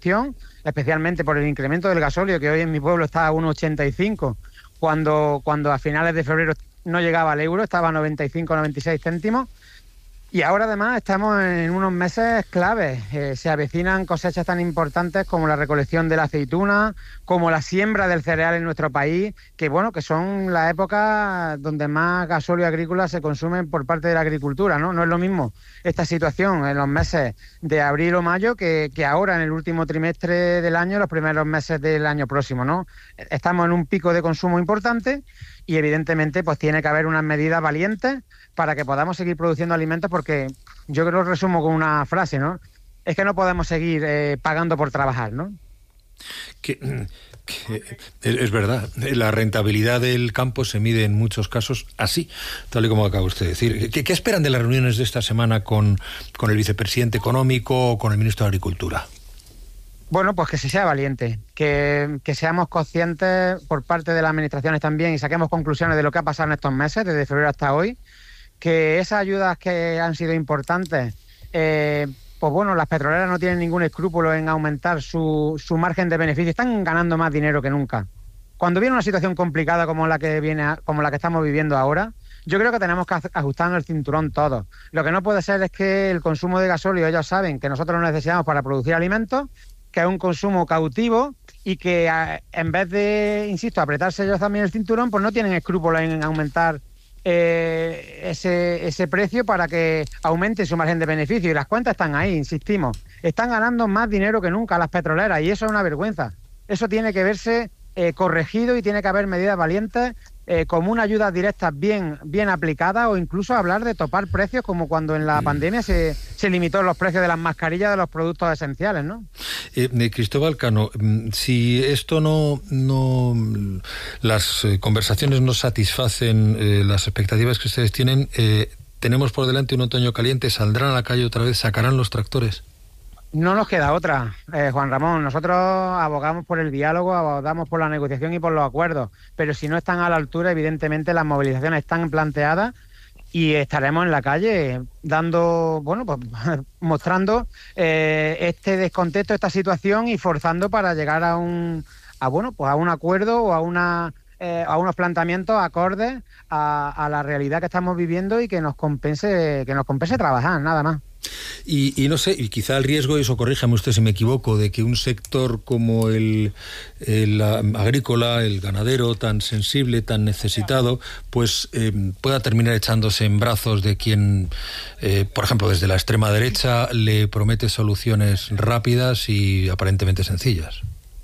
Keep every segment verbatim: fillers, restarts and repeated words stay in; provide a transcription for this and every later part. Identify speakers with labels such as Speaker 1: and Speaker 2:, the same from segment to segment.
Speaker 1: gestión, especialmente por el incremento del gasóleo, que hoy en mi pueblo está a uno ochenta y cinco, cuando, cuando a finales de febrero no llegaba al euro, estaba a noventa y cinco, noventa y seis céntimos. Y ahora además estamos en unos meses claves. Eh, se avecinan cosechas tan importantes como la recolección de la aceituna, como la siembra del cereal en nuestro país, que bueno, que son la época donde más gasóleo agrícola se consume por parte de la agricultura, ¿no? No es lo mismo esta situación en los meses de abril o mayo que, que ahora en el último trimestre del año, los primeros meses del año próximo, ¿no? Estamos en un pico de consumo importante y evidentemente pues tiene que haber unas medidas valientes para que podamos seguir produciendo alimentos, porque yo creo que lo resumo con una frase, ¿no? Es que no podemos seguir eh, pagando por trabajar, ¿no?
Speaker 2: Que, que es, es verdad, la rentabilidad del campo se mide en muchos casos así, tal y como acaba usted de decir. ¿Qué, qué esperan de las reuniones de esta semana con, con el vicepresidente económico o con el ministro de Agricultura?
Speaker 1: Bueno, pues que se sea valiente, que, que seamos conscientes por parte de las administraciones también y saquemos conclusiones de lo que ha pasado en estos meses, desde febrero hasta hoy, que esas ayudas que han sido importantes, eh, pues bueno, las petroleras no tienen ningún escrúpulo en aumentar su, su margen de beneficio, están ganando más dinero que nunca. Cuando viene una situación complicada como la que viene, como la que estamos viviendo ahora, yo creo que tenemos que ajustarnos el cinturón todos. Lo que no puede ser es que el consumo de gasóleo, ellos saben que nosotros lo necesitamos para producir alimentos, que es un consumo cautivo y que en vez de, insisto, apretarse ellos también el cinturón, pues no tienen escrúpulos en aumentar eh, ese, ese precio para que aumente su margen de beneficio. Y las cuentas están ahí, insistimos. Están ganando más dinero que nunca las petroleras y eso es una vergüenza. Eso tiene que verse eh, corregido y tiene que haber medidas valientes eh, como una ayuda directa bien, bien aplicada, o incluso hablar de topar precios como cuando en la pandemia se, se limitó los precios de las mascarillas de los productos esenciales, ¿no?
Speaker 2: Eh, Cristóbal Cano, si esto no, no las eh, conversaciones no satisfacen eh, las expectativas que ustedes tienen, eh, tenemos por delante un otoño caliente, ¿saldrán a la calle otra vez, sacarán los tractores?
Speaker 1: No nos queda otra, eh, Juan Ramón. Nosotros abogamos por el diálogo, abogamos por la negociación y por los acuerdos, pero si no están a la altura, evidentemente las movilizaciones están planteadas y estaremos en la calle dando, bueno, pues mostrando eh, este descontexto, esta situación y forzando para llegar a un, a bueno, pues a un acuerdo o a una eh, a unos planteamientos acordes a, a la realidad que estamos viviendo y que nos compense, que nos compense trabajar, nada más.
Speaker 2: Y, y no sé, y quizá el riesgo, y eso corríjame usted si me equivoco, de que un sector como el, el agrícola, el ganadero, tan sensible, tan necesitado, pues eh, pueda terminar echándose en brazos de quien, eh, por ejemplo, desde la extrema derecha le promete soluciones rápidas y aparentemente sencillas.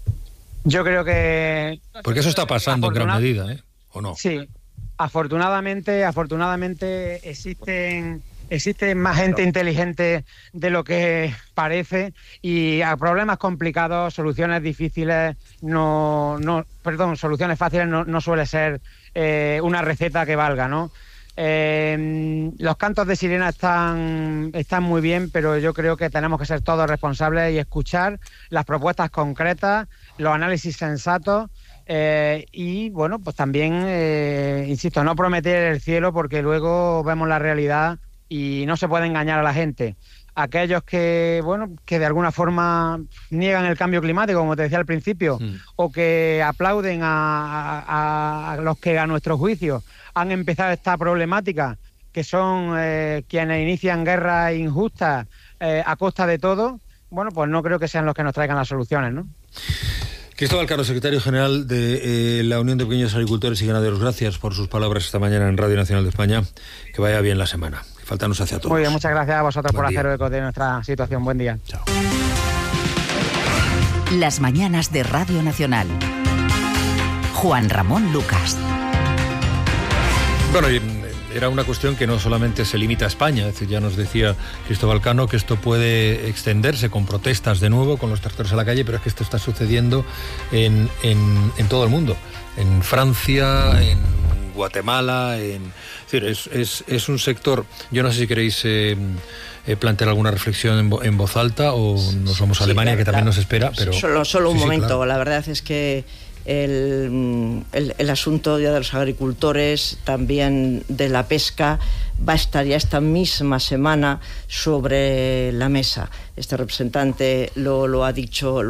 Speaker 1: Yo creo que...
Speaker 2: Porque eso está pasando en gran medida, ¿eh? ¿O no?
Speaker 1: Sí, afortunadamente, afortunadamente existen... Existe más gente inteligente de lo que parece y a problemas complicados, soluciones difíciles, no, no, perdón, soluciones fáciles no, no suele ser eh, una receta que valga, ¿no? Eh, los cantos de sirena están, están muy bien, pero yo creo que tenemos que ser todos responsables y escuchar las propuestas concretas, los análisis sensatos. Eh, y bueno, pues también, eh, insisto, no prometer el cielo porque luego vemos la realidad y no se puede engañar a la gente. Aquellos que, bueno, que de alguna forma niegan el cambio climático, como te decía al principio, mm. o que aplauden a, a, a los que a nuestro juicio han empezado esta problemática, que son eh, quienes inician guerras injustas eh, a costa de todo, bueno, pues no creo que sean los que nos traigan las soluciones, ¿no?
Speaker 2: Cristóbal Cano, secretario general de eh, la Unión de Pequeños Agricultores y Ganaderos, gracias por sus palabras esta mañana en Radio Nacional de España. Que vaya bien la semana. Que falta nos hace a todos.
Speaker 1: Muy bien, muchas gracias a vosotros
Speaker 2: Buen
Speaker 1: por
Speaker 2: día.
Speaker 1: hacer eco de nuestra situación. Buen día.
Speaker 2: Chao.
Speaker 3: Las mañanas de Radio Nacional. Juan Ramón Lucas.
Speaker 2: Bueno, y era una cuestión que no solamente se limita a España, es decir, ya nos decía Cristóbal Cano que esto puede extenderse con protestas de nuevo, con los tractores a la calle, pero es que esto está sucediendo en, en, en todo el mundo, en Francia, en Guatemala, en... Es decir, es, es, es un sector, yo no sé si queréis eh, eh, plantear alguna reflexión en, vo, en voz alta o nos vamos a sí, Alemania, que también nos espera, pero...
Speaker 4: Solo, solo un
Speaker 2: sí,
Speaker 4: momento,
Speaker 2: sí, claro.
Speaker 4: La verdad es que El, el, el asunto ya de los agricultores, también de la pesca, va a estar ya esta misma semana sobre la mesa. Este representante lo, lo ha dicho. Lo